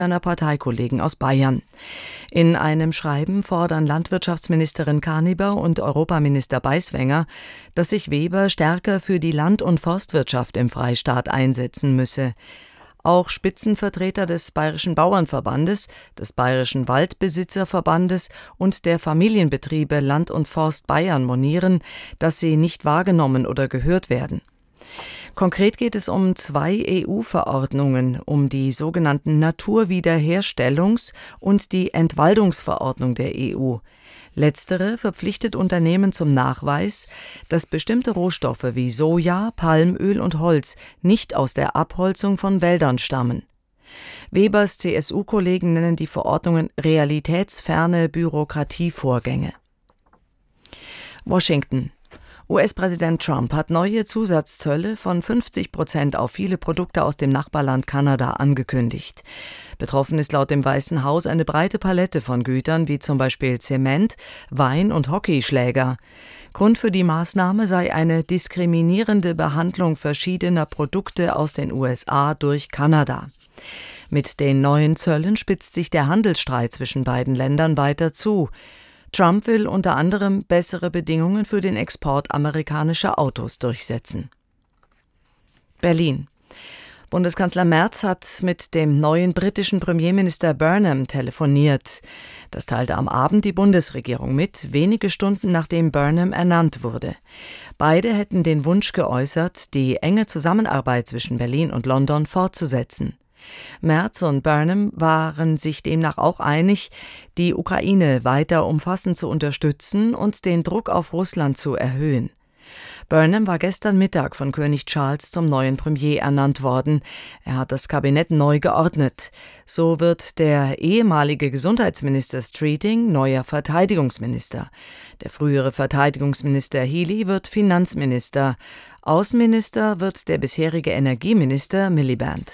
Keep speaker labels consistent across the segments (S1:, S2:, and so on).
S1: seiner Parteikollegen aus Bayern. In einem Schreiben fordern Landwirtschaftsministerin Karniber und Europaminister Beiswenger, dass sich Weber stärker für die Land- und Forstwirtschaft im Freistaat einsetzen müsse. Auch Spitzenvertreter des Bayerischen Bauernverbandes, des Bayerischen Waldbesitzerverbandes und der Familienbetriebe Land und Forst Bayern monieren, dass sie nicht wahrgenommen oder gehört werden. Konkret geht es um 2 EU-Verordnungen, um die sogenannten Naturwiederherstellungs- und die Entwaldungsverordnung der EU. Letztere verpflichtet Unternehmen zum Nachweis, dass bestimmte Rohstoffe wie Soja, Palmöl und Holz nicht aus der Abholzung von Wäldern stammen. Webers CSU-Kollegen nennen die Verordnungen realitätsferne Bürokratievorgänge. Washington. US-Präsident Trump hat neue Zusatzzölle von 50% auf viele Produkte aus dem Nachbarland Kanada angekündigt. Betroffen ist laut dem Weißen Haus eine breite Palette von Gütern wie zum Beispiel Zement, Wein und Hockeyschläger. Grund für die Maßnahme sei eine diskriminierende Behandlung verschiedener Produkte aus den USA durch Kanada. Mit den neuen Zöllen spitzt sich der Handelsstreit zwischen beiden Ländern weiter zu. Trump will unter anderem bessere Bedingungen für den Export amerikanischer Autos durchsetzen. Berlin. Bundeskanzler Merz hat mit dem neuen britischen Premierminister Burnham telefoniert. Das teilte am Abend die Bundesregierung mit, wenige Stunden nachdem Burnham ernannt wurde. Beide hätten den Wunsch geäußert, die enge Zusammenarbeit zwischen Berlin und London fortzusetzen. Merz und Burnham waren sich demnach auch einig, die Ukraine weiter umfassend zu unterstützen und den Druck auf Russland zu erhöhen. Burnham war gestern Mittag von König Charles zum neuen Premier ernannt worden. Er hat das Kabinett neu geordnet. So wird der ehemalige Gesundheitsminister Streeting neuer Verteidigungsminister. Der frühere Verteidigungsminister Healey wird Finanzminister. Außenminister wird der bisherige Energieminister Miliband.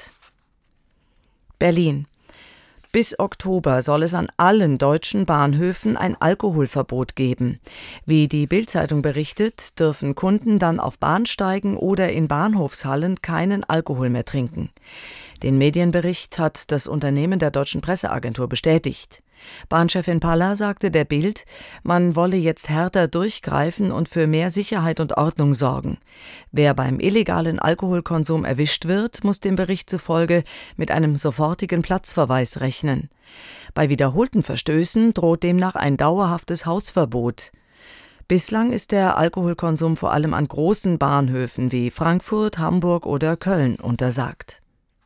S1: Berlin. Bis Oktober soll es an allen deutschen Bahnhöfen ein Alkoholverbot geben. Wie die Bild-Zeitung berichtet, dürfen Kunden dann auf Bahnsteigen oder in Bahnhofshallen keinen Alkohol mehr trinken. Den Medienbericht hat das Unternehmen der Deutschen Presseagentur bestätigt. Bahnchefin Paller sagte der Bild, man wolle jetzt härter durchgreifen und für mehr Sicherheit und Ordnung sorgen. Wer beim illegalen Alkoholkonsum erwischt wird, muss dem Bericht zufolge mit einem sofortigen Platzverweis rechnen. Bei wiederholten Verstößen droht demnach ein dauerhaftes Hausverbot. Bislang ist der Alkoholkonsum vor allem an großen Bahnhöfen wie Frankfurt, Hamburg oder Köln untersagt.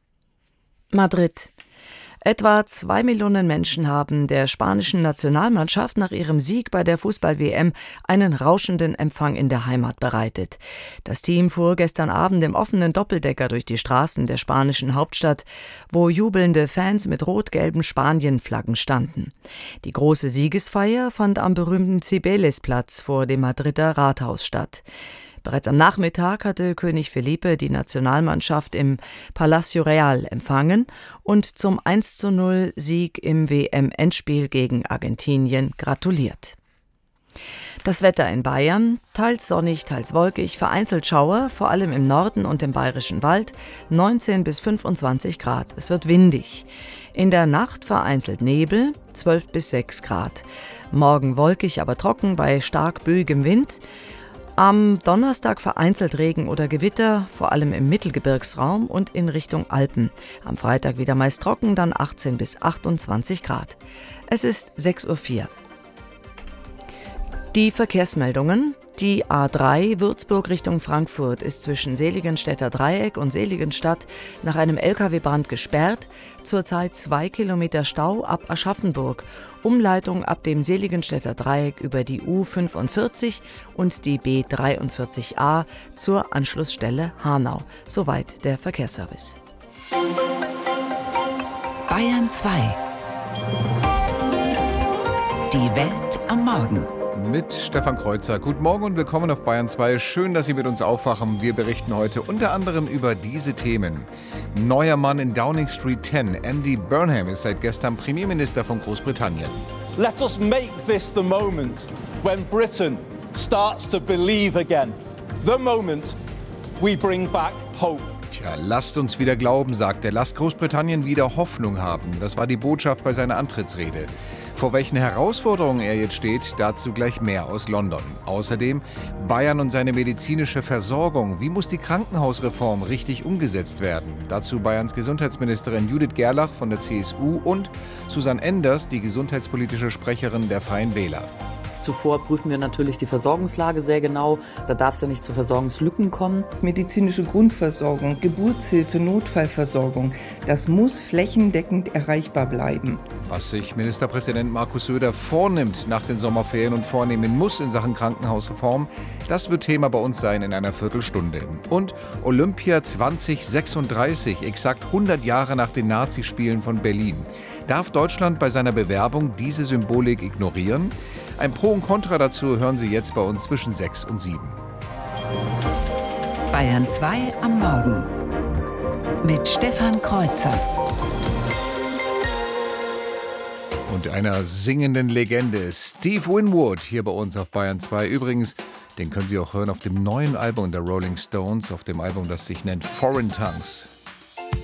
S1: Madrid. Etwa 2 Millionen Menschen haben der spanischen Nationalmannschaft nach ihrem Sieg bei der Fußball-WM einen rauschenden Empfang in der Heimat bereitet. Das Team fuhr gestern Abend im offenen Doppeldecker durch die Straßen der spanischen Hauptstadt, wo jubelnde Fans mit rot-gelben Spanien-Flaggen standen. Die große Siegesfeier fand am berühmten Cibeles-Platz vor dem Madrider Rathaus statt. Bereits am Nachmittag hatte König Felipe die Nationalmannschaft im Palacio Real empfangen und zum 1:0 Sieg im WM-Endspiel gegen Argentinien gratuliert. Das Wetter in Bayern: teils sonnig, teils wolkig, vereinzelt Schauer, vor allem im Norden und im Bayerischen Wald, 19 bis 25 Grad. Es wird windig. In der Nacht vereinzelt Nebel, 12 bis 6 Grad. Morgen wolkig, aber trocken bei stark böigem Wind. Am Donnerstag vereinzelt Regen oder Gewitter, vor allem im Mittelgebirgsraum und in Richtung Alpen. Am Freitag wieder meist trocken, dann 18 bis 28 Grad. Es ist 6:04 Uhr. Die Verkehrsmeldungen. Die A3 Würzburg Richtung Frankfurt ist zwischen Seligenstädter Dreieck und Seligenstadt nach einem Lkw-Brand gesperrt. Zurzeit 2 Kilometer Stau ab Aschaffenburg. Umleitung ab dem Seligenstädter Dreieck über die U45 und die B43a zur Anschlussstelle Hanau. Soweit der Verkehrsservice.
S2: Bayern 2. Die Welt am Morgen.
S3: Mit Stefan Kreuzer. Guten Morgen und willkommen auf Bayern 2. Schön, dass Sie mit uns aufwachen. Wir berichten heute unter anderem über diese Themen. Neuer Mann in Downing Street 10. Andy Burnham ist seit gestern Premierminister von Großbritannien.
S4: Let us make this the moment when Britain starts to believe again. The moment we bring back hope.
S3: Ja, lasst uns wieder glauben, sagt er. Lasst Großbritannien wieder Hoffnung haben. Das war die Botschaft bei seiner Antrittsrede. Vor welchen Herausforderungen er jetzt steht, dazu gleich mehr aus London. Außerdem Bayern und seine medizinische Versorgung. Wie muss die Krankenhausreform richtig umgesetzt werden? Dazu Bayerns Gesundheitsministerin Judith Gerlach von der CSU und Susanne Enders, die gesundheitspolitische Sprecherin der Freien Wähler.
S5: Zuvor prüfen wir natürlich die Versorgungslage sehr genau. Da darf es ja nicht zu Versorgungslücken kommen.
S6: Medizinische Grundversorgung, Geburtshilfe, Notfallversorgung, das muss flächendeckend erreichbar bleiben.
S3: Was sich Ministerpräsident Markus Söder vornimmt nach den Sommerferien und vornehmen muss in Sachen Krankenhausreform, das wird Thema bei uns sein in einer Viertelstunde. Und Olympia 2036, exakt 100 Jahre nach den Nazispielen von Berlin. Darf Deutschland bei seiner Bewerbung diese Symbolik ignorieren? Ein Pro und Contra dazu hören Sie jetzt bei uns zwischen 6 und 7.
S2: Bayern 2 am Morgen mit Stefan Kreuzer.
S3: Und einer singenden Legende, Steve Winwood, hier bei uns auf Bayern 2. Übrigens, den können Sie auch hören auf dem neuen Album der Rolling Stones, auf dem Album, das sich nennt Foreign Tongues.